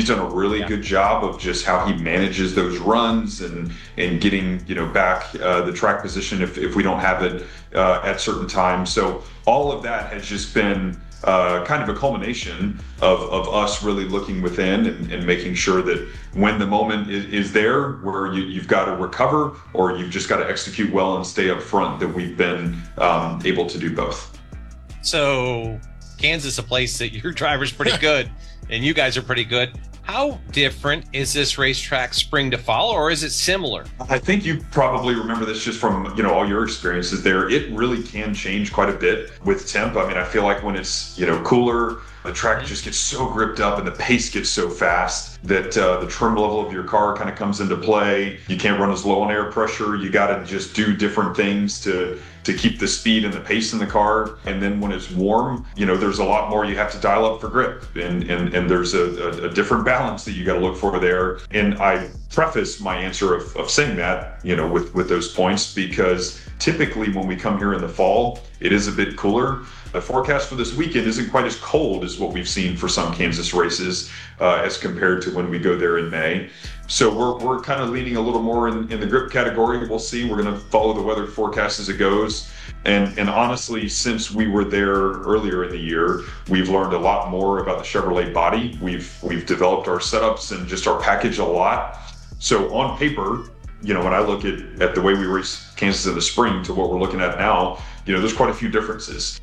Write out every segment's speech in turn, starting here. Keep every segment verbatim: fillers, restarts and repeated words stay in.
he's done a really yeah. good job of just how he manages those runs and and getting, you know, back uh, the track position if, if we don't have it uh, at certain times. So all of that has just been uh, kind of a culmination of, of us really looking within and, and making sure that when the moment is, is there where you, you've got to recover or you've just got to execute well and stay up front, that we've been um, able to do both. So Kansas, a place that your driver's pretty good and you guys are pretty good. How different is this racetrack spring to fall, or is it similar? I think you probably remember this just from, you know, all your experiences there. It really can change quite a bit with temp. I mean, I feel like when it's, you know, cooler, the track just gets so gripped up and the pace gets so fast that uh, the trim level of your car kind of comes into play. You can't run as low on air pressure. You got to just do different things to to keep the speed and the pace in the car. And then when it's warm, you know, there's a lot more you have to dial up for grip. And and, and there's a, a, a different balance that you got to look for there. And I preface my answer of, of saying that, you know, with, with those points, because typically when we come here in the fall, it is a bit cooler. The forecast for this weekend isn't quite as cold as what we've seen for some Kansas races uh, as compared to when we go there in May. So we're we're kind of leaning a little more in, in the grip category. We'll see. We're going to follow the weather forecast as it goes. And and honestly, since we were there earlier in the year, we've learned a lot more about the Chevrolet body. We've we've developed our setups and just our package a lot. So on paper, you know, when I look at, at the way we race Kansas in the spring to what we're looking at now, you know, there's quite a few differences.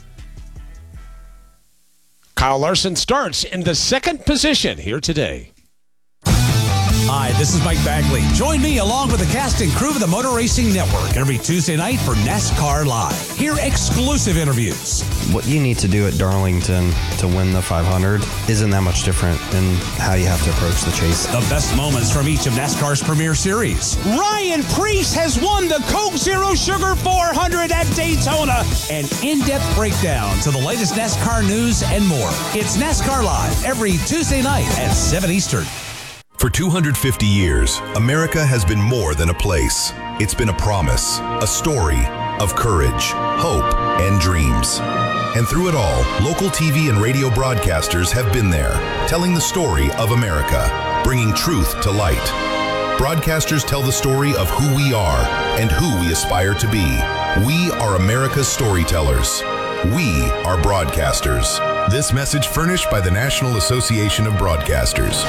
Kyle Larson starts in the second position here today. Hi, this is Mike Bagley. Join me along with the cast and crew of the Motor Racing Network every Tuesday night for NASCAR Live. Hear exclusive interviews. What you need to do at Darlington to win the five hundred isn't that much different than how you have to approach the chase. The best moments from each of NASCAR's premier series. Ryan Preece has won the Coke Zero Sugar four hundred at Daytona. An in-depth breakdown to the latest NASCAR news and more. It's NASCAR Live every Tuesday night at seven Eastern. For two hundred fifty years, America has been more than a place. It's been a promise, a story of courage, hope, and dreams. And through it all, local T V and radio broadcasters have been there, telling the story of America, bringing truth to light. Broadcasters tell the story of who we are and who we aspire to be. We are America's storytellers. We are broadcasters. This message furnished by the National Association of Broadcasters.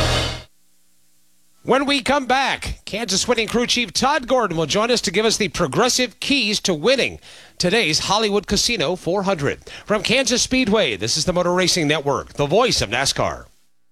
When we come back, Kansas Winning Crew Chief Todd Gordon will join us to give us the progressive keys to winning today's Hollywood Casino four hundred. From Kansas Speedway, this is the Motor Racing Network, the voice of NASCAR.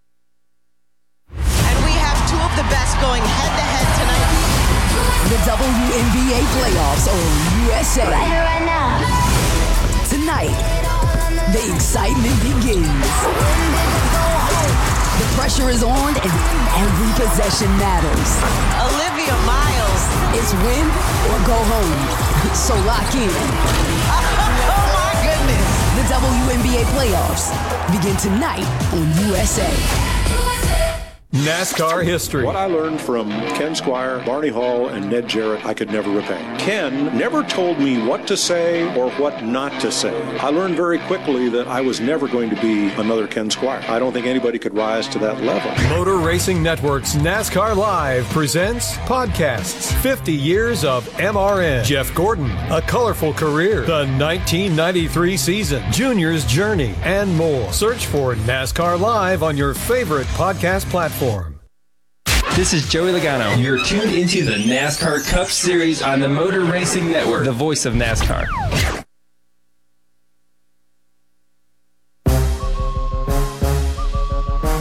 And we have two of the best going head-to-head tonight. The W N B A playoffs on U S A. Right here, right now. Tonight, the excitement begins. The pressure is on and every possession matters. Olivia Miles. It's win or go home. So lock in. Oh my goodness. The W N B A playoffs begin tonight on U S A. NASCAR history. What I learned from Ken Squire, Barney Hall, and Ned Jarrett, I could never repay. Ken never told me what to say or what not to say. I learned very quickly that I was never going to be another Ken Squire. I don't think anybody could rise to that level. Motor Racing Network's NASCAR Live presents podcasts. fifty years of M R N. Jeff Gordon, A Colorful Career. The nineteen ninety-three season. Junior's Journey, and more. Search for NASCAR Live on your favorite podcast platform. This is Joey Logano. You're tuned into the NASCAR Cup Series on the Motor Racing Network, the voice of NASCAR.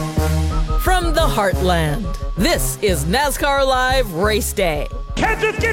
From the heartland, this is NASCAR Live Race Day. Kansas, get